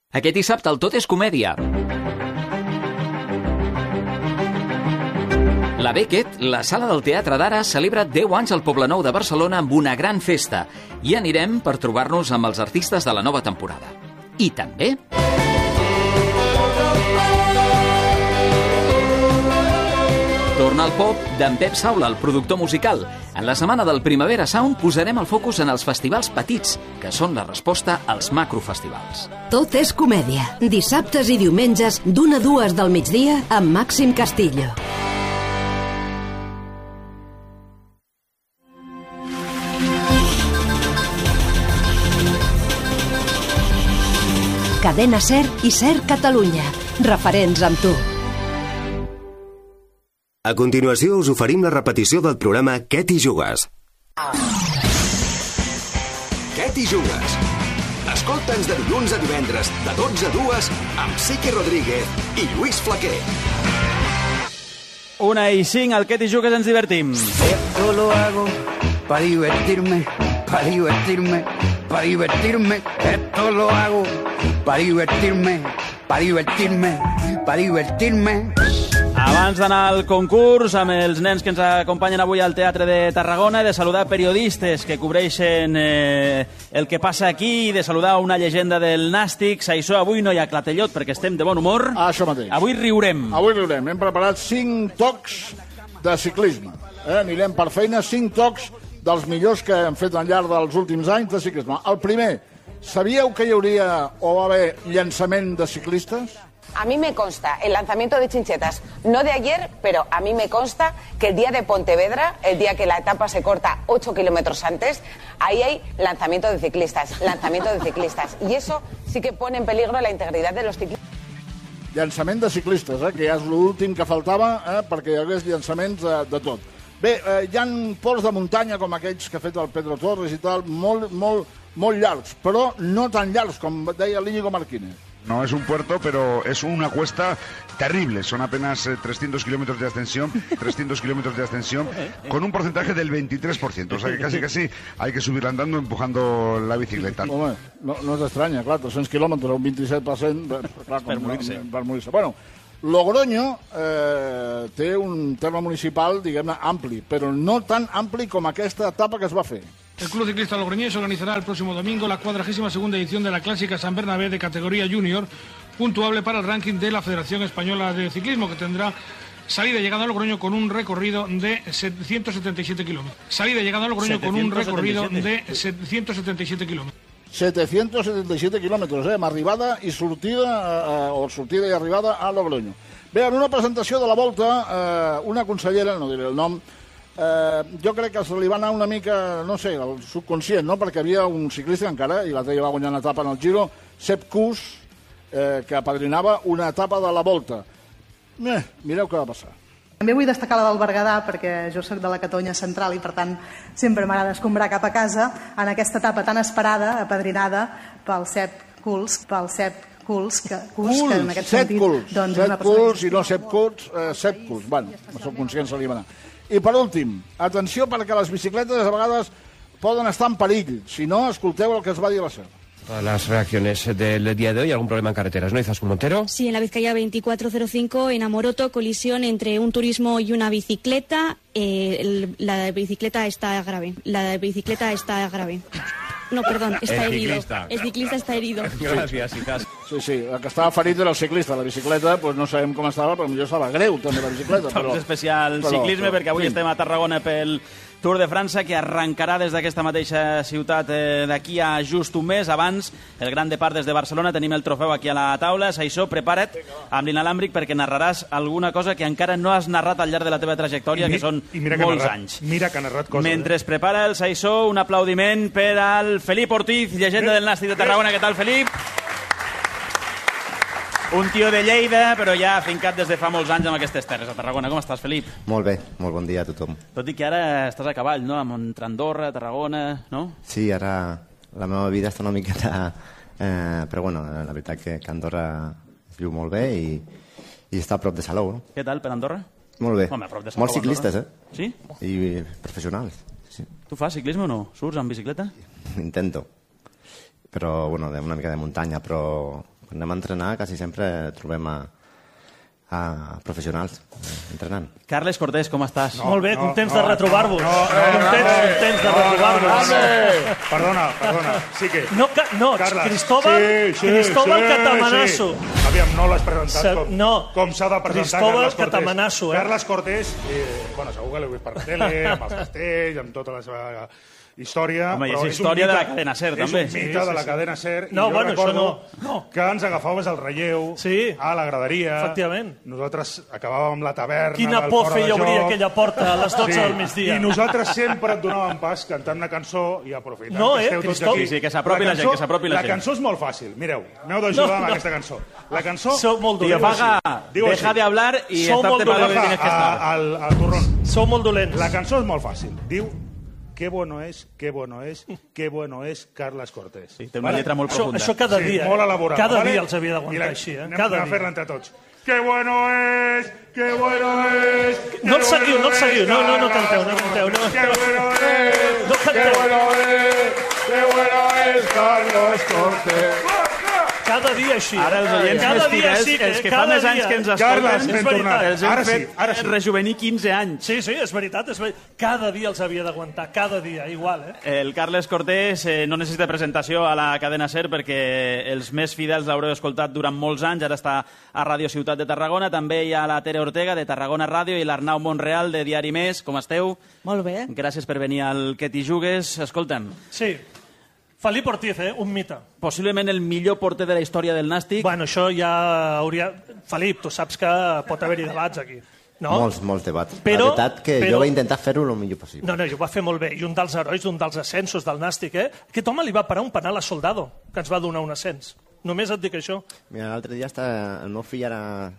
Aquest dissabte el Tot és Comèdia. La Beckett, la sala del Teatre d'Ara, celebra 10 anys al Poblenou de Barcelona amb una gran festa. I anirem per trobar-nos amb els artistes de la nova temporada. I també... Torna al pop d'en Pep Saula, el productor musical. En la setmana del Primavera Sound posarem el focus en els festivals petits, que són la resposta als macrofestivals. Tot és comèdia. Dissabtes i diumenges, d'1 a 2 del migdia, amb Màxim Castillo. Cadena SER i SER Catalunya. Referents amb tu. A continuació us oferim la repetició del programa Què t'hi jugues? Què t'hi jugues? Escolta'ns de dilluns a divendres, de 12 a 2, amb Sique Rodríguez i Lluís Flaquer. 1:05, al Què t'hi jugues ens divertim. Esto lo hago para divertirme, para divertirme, para divertirme. Esto lo hago para divertirme, para divertirme, para divertirme. Abans d'anar al concurs amb els nens que ens acompanyen avui al Teatre de Tarragona, de saludar periodistes que cobreixen el que passa aquí, de saludar una llegenda del Nàstic. Això avui no hi ha clatellot perquè estem de bon humor. Això mateix. Avui riurem. Avui riurem. Hem preparat 5 tocs de ciclisme. Anirem per feina, 5 tocs dels millors que hem fet al llarg dels últims anys de ciclisme. El primer, sabíeu que hi hauria o va haver llançament de ciclistes? A mí me consta el lanzamiento de Chinchetas, no de ayer, pero a mí me consta que el día de Pontevedra, el día que la etapa se corta 8 kilómetros antes, ahí hay lanzamiento de ciclistas. Y eso sí que pone en peligro la integridad de los ciclistas. Llançament de ciclistes, que ja és l'últim que faltava perquè hi hagués llançaments de tot. Bé, hi ha pols de muntanya com aquells que ha fet el Pedro Torres i tal, molt llargs, però no tan llargs com deia l'Íñigo Martínez. No es un puerto, pero es una cuesta terrible. Son apenas 300 kilómetros de ascensión, con un porcentaje del 23%. O sea que casi hay que subir andando empujando la bicicleta. Home, no és estranya, clar, 300 quilòmetres, un 27%, clar, per morir-se. Bueno, Logroño té un terme municipal, diguem-ne, ampli, però no tan ampli com aquesta etapa que es va fer. El Club Ciclista Logroñés organizará el próximo domingo la 42ª edición de la Clásica San Bernabé de categoría junior, puntuable para el ranking de la Federación Española de Ciclismo, que tendrá salida y llegada a Logroño con un recorrido de 777 kilómetros. 777 quilòmetres, amb arribada i sortida, o sortida i arribada a Logroño. Bé, en una presentació de la Volta, una consellera, no diré el nom, jo crec que se li va anar una mica, no sé, el subconscient, no? Perquè havia un ciclista encara, i l'altre ja va guanyar una etapa en el Giro, Sepp Kuss, que apadrinava una etapa de la Volta. Mireu què va passar. També vull destacar la del Berguedà, perquè jo soc de la Catalunya Central i, per tant, sempre m'agrada escombrar cap a casa en aquesta etapa tan esperada, apadrinada pel Sepp Kuss, que en aquest sentit... Sepp Kuss i no Sepp Kuss, Sepp Kuss. Bueno, el subconscient se li va anar. I per últim, atenció perquè les bicicletes a vegades poden estar en perill. Si no, escolteu el que es va dir a la SER. Las reacciones del día de hoy, algún problema en carreteras, ¿no, Izaskun Montero? Sí, en la Vizcaya 2405, en Amoroto, colisión entre un turismo y una bicicleta. La bicicleta está grave. No, perdón, está herido. El ciclista está herido. Gràcies, Izas. Sí, el que estava ferit era el ciclista. La bicicleta, doncs no sabem com estava, però potser estava greu, també, la bicicleta. Però especial ciclisme, perquè avui estem a Tarragona pel Tour de França, que arrencarà des d'aquesta mateixa ciutat d'aquí a just un mes. Abans, el gran depart des de Barcelona, tenim el trofeu aquí a la taula. Saixó, prepara't amb l'inalàmbric perquè narraràs alguna cosa que encara no has narrat al llarg de la teva trajectòria, que són molts anys. Mira que ha narrat coses. Mentre es prepara el Saixó, un aplaudiment per al Felip Ortiz, llegenda del Nàstic de Tarragona. Què tal, Felip? Un tio de Lleida, però ja fincat des de fa molts anys amb aquestes terres a Tarragona. Com estàs, Felip? Molt bé, molt bon dia a tothom. Tot i que ara estàs a cavall, no? Entre Andorra, Tarragona, no? Sí, ara la meva vida està una miqueta... però bueno, la veritat que Andorra es viu molt bé i està a prop de Salou, no? Què tal per Andorra? Molt bé. Home, a prop de Salou, molts ciclistes, Sí? I professionals. Sí. Tu fas ciclisme o no? Surts amb bicicleta? Intento. Però, bueno, una mica de muntanya, però quan anem a entrenar quasi sempre trobem a professionals entrenant. Carles Cortés, com estàs? Molt bé, contents de retrobar-vos. Contents de retrobar-vos. Perdona, sí que... No, Cristóbal Catamanasso. Aviam, no l'has presentat com s'ha de presentar Cristóbal Catamanasso. Carles Cortés, segur que l'heu vist per la tele, amb els castells, amb tota la seva història. Home, és història de la cadena SER, també. És un mite de la cadena SER. I jo recordo que ens agafaves el relleu a la graderia. Efectivament. Nosaltres acabàvem la taverna. Quina por feia obrir aquella porta a les 12 del migdia. I nosaltres sempre et donàvem pas cantant una cançó i aprofitant que esteu tots aquí. Sí, que s'apropi la gent, que s'apropi la gent. La cançó és molt fàcil. Mireu, m'heu d'ajudar amb aquesta cançó. La cançó... Sou molt dolents. Deja de hablar i estar-te para donde tienes que estar. Al turrón. Sou molt dolents. La cançó és molt fàcil. Diu... Qué bueno es Carles Cortés. Sí, té una lletra molt profunda. Això cada dia. Molt elaborat. Cada dia els havia d'aguantar així. Anem a fer-la entre tots. Qué bueno es. No et seguiu. No canteu. Qué bueno es Carles Cortés. Cada dia així. Ara els oients més fidels, els que fa més anys que ens escolten, és veritat. Els hem fet rejuvenir 15 anys. Sí, és veritat. Cada dia els havia d'aguantar, cada dia, igual. El Carles Cortés no necessita presentació a la cadena SER perquè els més fidels l'haureu escoltat durant molts anys. Ara està a Ràdio Ciutat de Tarragona. També hi ha la Tere Ortega, de Tarragona Ràdio, i l'Arnau Montreal, de Diari Més. Com esteu? Molt bé. Gràcies per venir al Que t'hi jugues. Escolta'm. Sí. Felip Ortiz, un mite. Possiblement el millor porter de la història del Nàstic. Bueno, això ja hauria... Felip, tu saps que pot haver-hi debats aquí. No? Molts debats. La veritat que jo vaig intentar fer-ho el millor possible. No, jo ho va fer molt bé. I un dels herois d'un dels ascensos del Nàstic, Aquest home li va parar un penal a Soldado, que ens va donar un ascens. Només et dic això. Mira, l'altre dia el meu fill ara...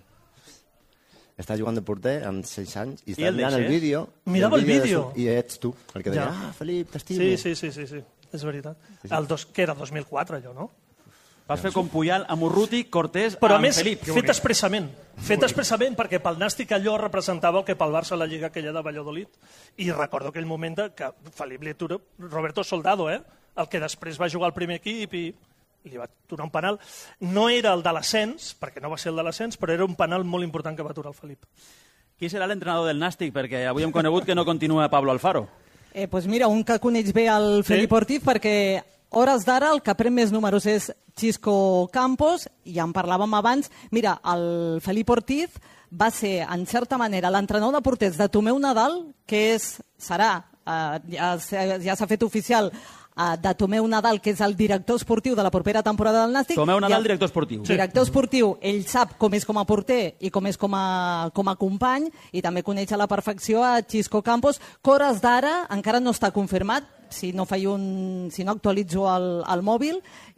està jugant de porter amb 6 anys i està mirant el vídeo. Mirava el vídeo. I ets tu, el que deia, Felip, t'estimo. Sí. És veritat. Que era 2004, allò, no? Vas fer com Puyal amb Urruti, Cortés, però amb més, Felip. Fet expressament. Fet expressament perquè pel Nàstic allò representava el que pel Barça la Lliga aquella de Valladolid. I recordo aquell moment que Felip li atura Roberto Soldado, el que després va jugar al primer equip i li va aturar un penal. No era el de l'ascens, perquè no va ser el de l'ascens, però era un penal molt important que va aturar el Felip. Qui serà l'entrenador del Nàstic? Perquè avui hem conegut que no continua Pablo Alfaro. Pues mira, un que coneix bé el Felip Ortiz, perquè hores d'ara el que pren més números és Xisco Campos, i ja en parlàvem abans. Mira, el Felip Ortiz va ser, en certa manera, l'entrenador de porters de Tomeu Nadal, que serà, ja s'ha fet oficial, de Tomeu Nadal, que és el director esportiu de la propera temporada del Nàstic. Tomeu Nadal, director esportiu. Director esportiu, ell sap com és com a porter i com és com a company, i també coneix a la perfecció a Xisco Campos, que hores d'ara encara no està confirmat, si no actualitzo el mòbil,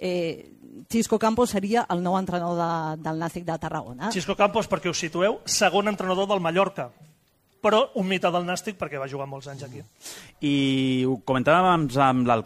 Xisco Campos seria el nou entrenador del Nàstic de Tarragona. Xisco Campos, perquè us situeu, segon entrenador del Mallorca, però un mite del Nàstic perquè va jugar molts anys aquí. I ho comentàvem amb